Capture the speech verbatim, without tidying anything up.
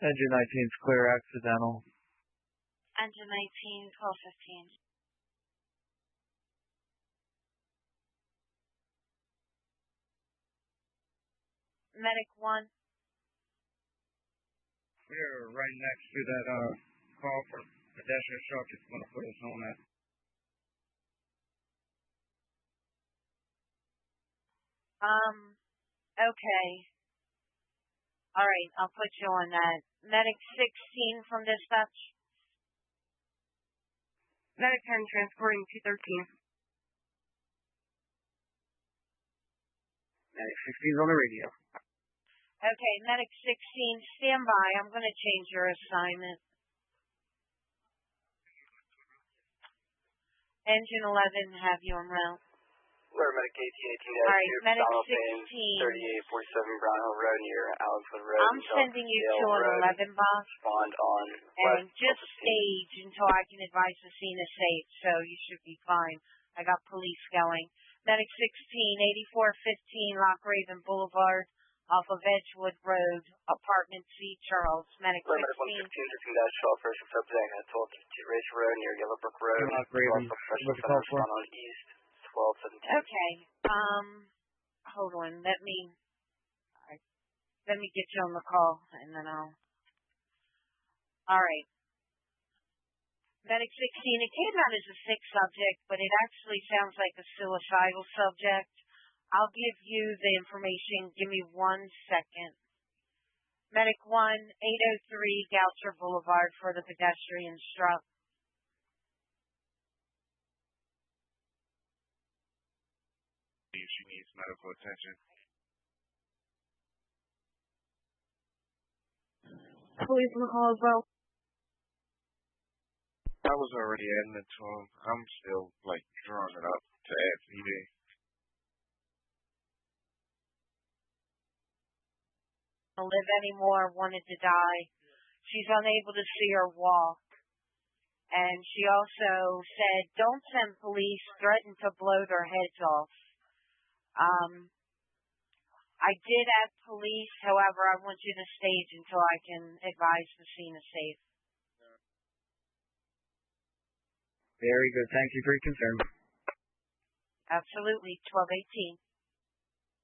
Engine nineteen is clear accidental. Engine nineteen, twelve fifteen. Medic one. We're right next to that uh, call for pedestrian shock. It's going to put us on that. Um, okay. All right, I'll put you on that. Medic sixteen from dispatch. Medic ten, transporting two thirteen. Medic sixteen is on the radio. Okay, Medic sixteen, stand by. I'm going to change your assignment. Engine eleven, have you en route. We're Medic eighteen, eighteen, all right, Medic sixteen. thirty-eight forty-seven Brown Hill Road near Allenwood Road. I'm sending you to an eleven box. Respond on and just stage until I can advise the scene is safe, so you should be fine. I got police going. Medic sixteen, eighty-four fifteen Lock Raven Boulevard, off of Edgewood Road, Apartment C, Charles. Medic sixteen. Medic one sixteen, fifteen dash twelve, first representing at twelve fifty-two Race Road near Yellowbrook Road. Lock Raven, what's the call for? On East, twelve seventeen. Okay, um, hold on, let me, right, let me get you on the call, and then I'll, all right. Medic sixteen, it came out as a sick subject, but it actually sounds like a suicidal subject. I'll give you the information. Give me one second. Medic one, eight oh three Goucher Boulevard for the pedestrian struck. She needs medical attention. Police on the call as well. I was already adding it to him. I'm still, like, drawing it up to add P D. Don't live anymore, wanted to die. She's unable to see or walk. And she also said, don't send police, threatened to blow their heads off. Um, I did add police, however, I want you to stage until I can advise the scene is safe. Very good. Thank you for your concern. Absolutely. twelve eighteen.